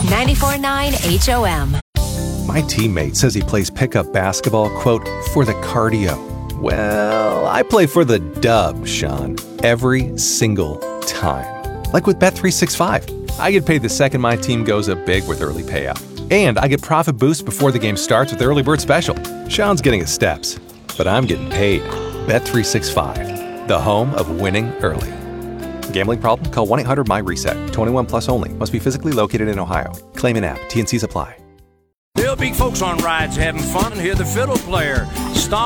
94.9 HOM. My teammate says he plays pickup basketball, quote, for the cardio. Well, I play for the dub, Sean, every single time. Like with Bet365. I get paid the second my team goes up big with early payout. And I get profit boosts before the game starts with Early Bird Special. Sean's getting his steps, but I'm getting paid. Bet365, the home of winning early. Gambling problem? Call 1-800-MY-RESET. 21 plus only. Must be physically located in Ohio. Claim an app. T&Cs apply. Real big folks on rides having fun. Hear the fiddle player. Stop.